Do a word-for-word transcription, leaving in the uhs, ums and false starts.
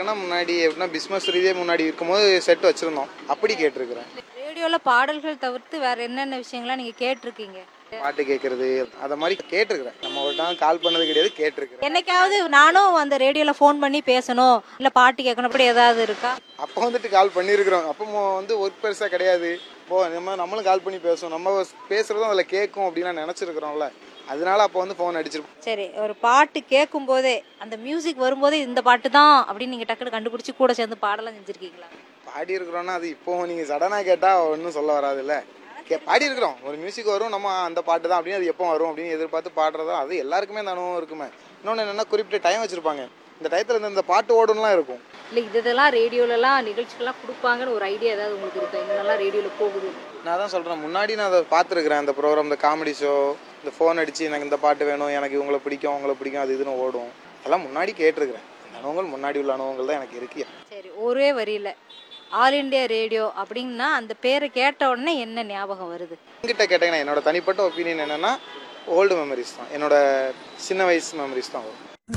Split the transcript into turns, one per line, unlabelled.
கேட்டிருக்கிறேன்னா முன்னாடி எப்படின்னா பிஸ்னஸ் ரீதியாக முன்னாடி இருக்கும்போது செட் வச்சுருந்தோம், அப்படி கேட்டிருக்கிறேன்.
ரேடியோவில் பாடல்கள் தவிர்த்து வேறு என்னென்ன விஷயங்கள்லாம் நீங்கள் கேட்டிருக்கீங்க?
பாட்டு கேட்குறது அதை மாதிரி கேட்டிருக்கிறேன். நம்ம ஒரு நாள் கால் பண்ணது கிடையாது, கேட்டிருக்கிறேன்.
என்னைக்காவது நானும் அந்த ரேடியோவில் ஃபோன் பண்ணி பேசணும் இல்லை பாட்டு கேட்கணும் அப்படி ஏதாவது இருக்கா?
அப்போ வந்துட்டு கால் பண்ணியிருக்கிறோம். அப்போ வந்து ஒர்க் பெருசாக கிடையாது. இப்போ நம்ம நம்மளும் கால் பண்ணி பேசுவோம், நம்ம பேசுகிறதும் அதில் கேட்கும் அப்படின்லாம் நினச்சிருக்கிறோம்ல, அதனால அப்போ வந்து ஃபோன் அடிச்சிருப்போம்.
சரி, ஒரு பாட்டு கேட்கும் போதே அந்த மியூசிக் வரும்போதே இந்த பாட்டு தான் அப்படின்னு நீங்கள் டக்குனு கண்டுபிடிச்சி கூட சேர்ந்து பாடலாம் செஞ்சுருக்கீங்களா?
பாடி இருக்கிறோன்னா அது இப்போ நீங்கள் சடனாக கேட்டால் ஒன்றும் சொல்ல வராதுல்ல. கே பாடி இருக்கிறோம், ஒரு மியூசிக் வரும், நம்ம அந்த பாட்டு தான் அப்படின்னு அது எப்போ வரும் அப்படின்னு எதிர்பார்த்து பாடுறதோ அது எல்லாருக்குமே அந்த அனுபவம் இருக்குமே. இன்னொன்று என்னென்னா குறிப்பிட்ட டைம் வச்சுருப்பாங்க, இந்த டயத்தில் இந்த இந்த பாட்டு ஓடுன்னுலாம் இருக்கும்.
இல்லை இதெல்லாம் ரேடியோலலாம் நிகழ்ச்சிகள்லாம் கொடுப்பாங்கன்னு ஒரு ஐடியா ஏதாவது உங்களுக்கு இருக்கா? எங்கெல்லாம் ரேடியோவில் போகுது?
நான் தான் சொல்கிறேன், முன்னாடி நான் அதை பார்த்துருக்குறேன். அந்த ப்ரோக்ராம், இந்த காமெடி ஷோ, இந்த ஃபோன் அடித்து எனக்கு இந்த பாட்டு வேணும், எனக்கு இவங்களை பிடிக்கும் அவங்கள பிடிக்கும் அது இதுன்னு ஓடும், அதெல்லாம் முன்னாடி கேட்டிருக்கிறேன். அந்த அனுபவங்கள் முன்னாடி உள்ள அனுபவங்கள் தான் எனக்கு இருக்கு.
சரி, ஒரே வரியில் ஆல் இண்டியா ரேடியோ அப்படின்னா அந்த பேரை கேட்ட உடனே என்ன ஞாபகம் வருது?
என்கிட்ட கேட்டீங்கன்னா என்னோட தனிப்பட்ட ஒப்பீனியன் என்னென்னா ஓல்டு மெமரிஸ் தான், என்னோட சின்ன வயசு மெமரிஸ் தான் வரும்.